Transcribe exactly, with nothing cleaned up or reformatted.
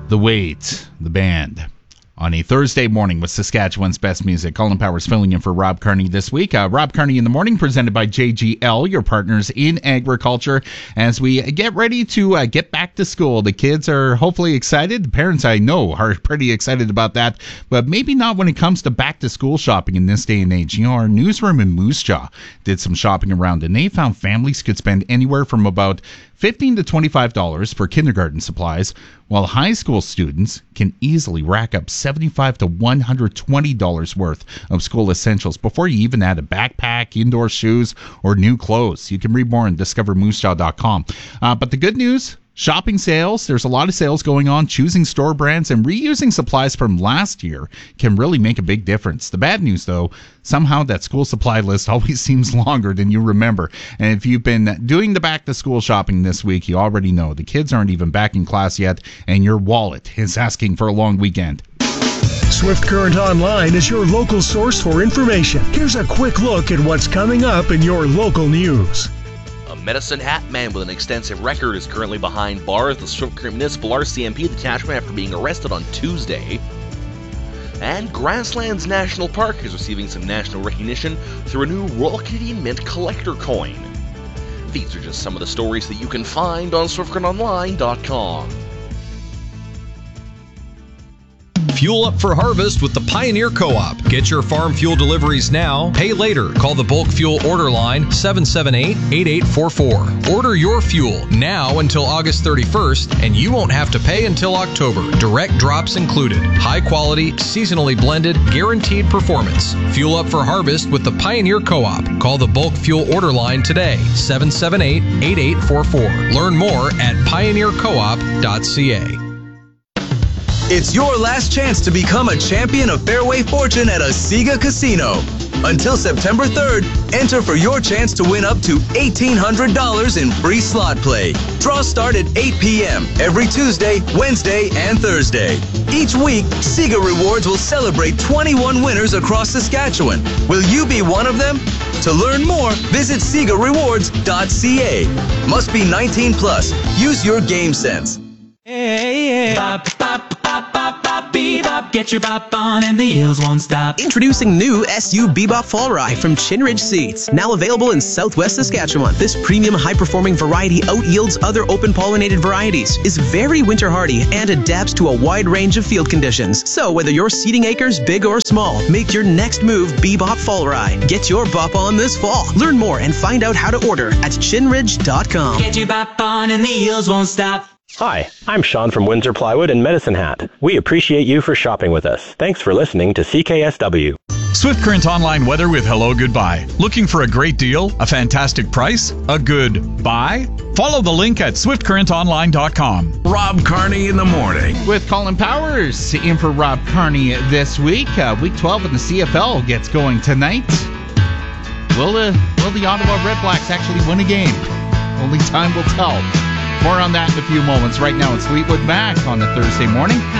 The Wait, the band. On a Thursday morning with Saskatchewan's best music. Colin Powers filling in for Rob Carney this week. Uh, Rob Carney in the Morning, presented by J G L, your partners in agriculture, as we get ready to uh, get back to school. The kids are hopefully excited. The parents, I know, are pretty excited about that, but maybe not when it comes to back to school shopping in this day and age. You know, our newsroom in Moose Jaw did some shopping around, and they found families could spend anywhere from about fifteen to twenty-five dollars for kindergarten supplies, while high school students can easily rack up seventy-five to one hundred twenty dollars worth of school essentials before you even add a backpack, indoor shoes, or new clothes. You can read more on discover moose jaw dot com. Uh, but the good news, shopping sales, there's a lot of sales going on. Choosing store brands and reusing supplies from last year can really make a big difference. The bad news, though, somehow that school supply list always seems longer than you remember. And if you've been doing the back-to-school shopping this week, you already know the kids aren't even back in class yet, and your wallet is asking for a long weekend. Swift Current Online is your local source for information. Here's a quick look at what's coming up in your local news. A Medicine Hat man with an extensive record is currently behind bars. The Swift Current Municipal R C M P detachment after being arrested on Tuesday. And Grasslands National Park is receiving some national recognition through a new Royal Canadian Mint collector coin. These are just some of the stories that you can find on swift current online dot com. Fuel up for harvest with the Pioneer Co-op. Get your farm fuel deliveries now. Pay later. Call the bulk fuel order line seven seven eight, eight eight four four. Order your fuel now until August thirty-first, and you won't have to pay until October. Direct drops included. High quality, seasonally blended, guaranteed performance. Fuel up for harvest with the Pioneer Co-op. Call the bulk fuel order line today, seven seven eight, eight eight four four. Learn more at pioneer co op dot c a. It's your last chance to become a champion of Fairway Fortune at Asiga Casino. Until September third, enter for your chance to win up to eighteen hundred dollars in free slot play. Draws start at eight p.m. every Tuesday, Wednesday, and Thursday. Each week, Siga Rewards will celebrate twenty-one winners across Saskatchewan. Will you be one of them? To learn more, visit siga rewards dot c a. Must be nineteen plus. Use your game sense. Hey, hey, bop, bop, bop, bop, bop, bebop. Get your bop on and the heels won't stop. Introducing new S U Bebop Fall Rye from Chinridge Seeds. Now available in Southwest Saskatchewan. This premium high-performing variety out-yields other open-pollinated varieties, is very winter-hardy, and adapts to a wide range of field conditions. So whether you're seeding acres big or small, make your next move Bebop Fall Rye. Get your bop on this fall. Learn more and find out how to order at chinridge dot com. Get your bop on and the heels won't stop. Hi, I'm Sean from Windsor Plywood and Medicine Hat. We appreciate you for shopping with us. Thanks for listening to C K S W. Swift Current Online weather with Hello Goodbye. Looking for a great deal, a fantastic price, a good buy? Follow the link at swift current online dot com. Rob Carney in the Morning. With Colin Powers in for Rob Carney this week. Uh, week twelve in the C F L gets going tonight. Will the, will the Ottawa Redblacks actually win a game? Only time will tell. More on that in a few moments. Right now, it's Fleetwood Mac on the Thursday morning.